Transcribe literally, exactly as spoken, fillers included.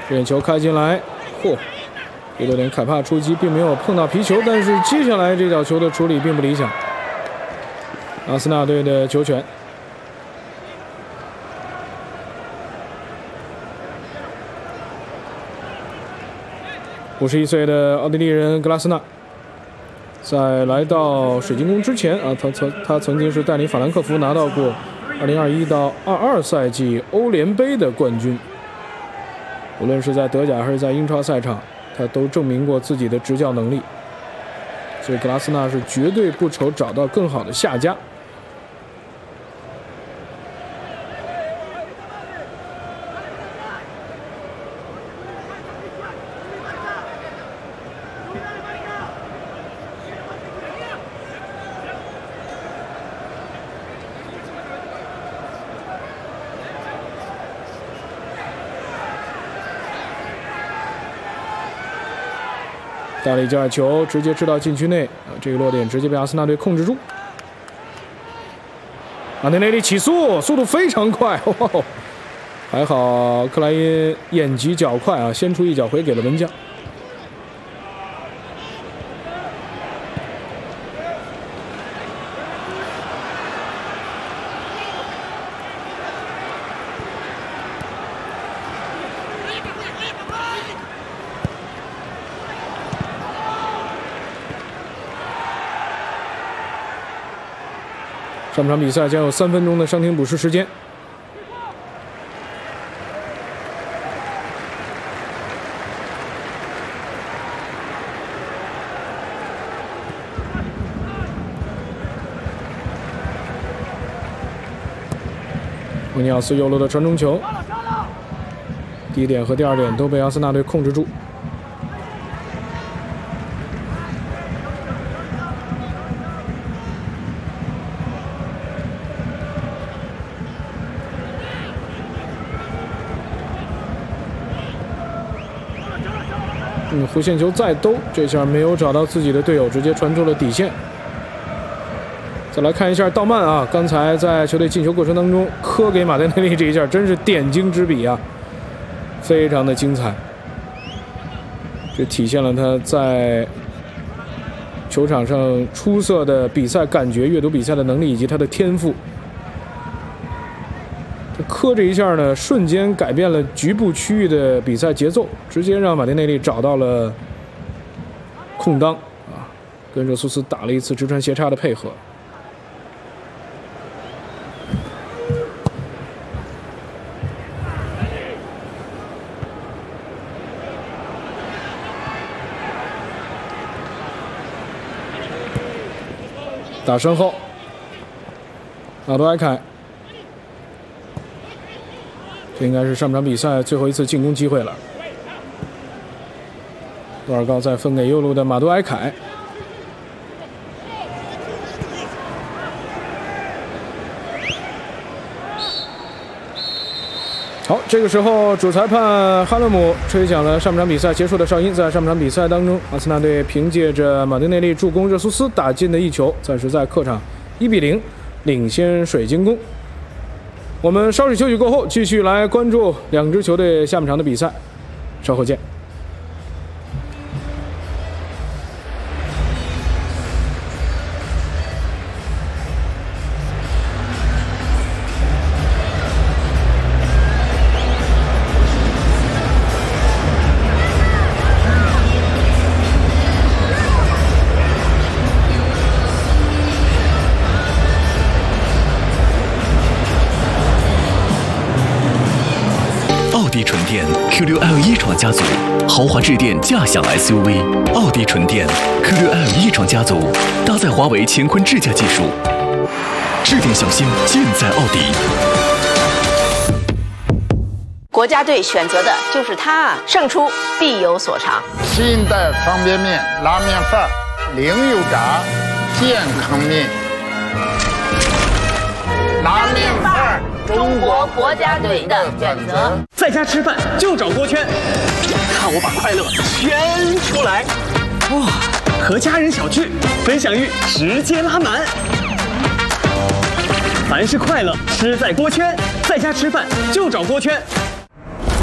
这点球开进来，嚯！第六点凯帕出击，并没有碰到皮球，但是接下来这脚球的处理并不理想。阿森纳队的球权。五十一岁的奥地利人格拉斯纳，在来到水晶宫之前啊，他曾他曾经是带领法兰克福拿到过二零二一到二二赛季欧联杯的冠军。无论是在德甲还是在英超赛场，他都证明过自己的执教能力。所以格拉斯纳是绝对不愁找到更好的下家。大力加尔球直接掷到禁区内，啊，这个落点直接被阿森纳队控制住。马内内利起速，速度非常快，哦，还好克莱因眼疾脚快啊，先出一脚回给了门将。上场比赛将有三分钟的伤停补时时间。维尼奥斯右路的传中球，第一点和第二点都被阿森纳队控制住。嗯，弧线球再兜，这下没有找到自己的队友，直接传出了底线。再来看一下道曼啊，刚才在球队进球过程当中磕给马丁内利这一下，真是点睛之笔啊，非常的精彩。这体现了他在球场上出色的比赛感觉、阅读比赛的能力以及他的天赋。磕这一下呢，瞬间改变了局部区域的比赛节奏，直接让马丁内利找到了空当啊，跟热苏斯打了一次直传斜插的配合。打身后，纳多埃凯。这应该是上场比赛最后一次进攻机会了。多尔高再分给右路的马杜埃凯。好，这个时候主裁判哈勒姆吹响了上半场比赛结束的哨音。在上半场比赛当中，阿森纳队凭借着马丁内利助攻热苏斯打进的一球，暂时在客场一比零领先水晶宫。我们稍事休息过后，继续来关注两支球队下半场的比赛，稍后见。 奥迪纯电 Q 六 L 一创家族，豪华智电驾享 S U V。奥迪纯电 Q 六 L 一创家族，搭载华为乾坤智驾技术，智电小新尽在奥迪。 国家队选择的就是它，胜出必有所长。 新一代方便面拉面范儿，零油炸，健康面。拉面范儿。 中国国家队的选择， 在家吃饭就找锅圈，看我把快乐圈出来！哇，和家人小聚，分享欲直接拉满。凡是快乐，吃在锅圈，在家吃饭就找锅圈。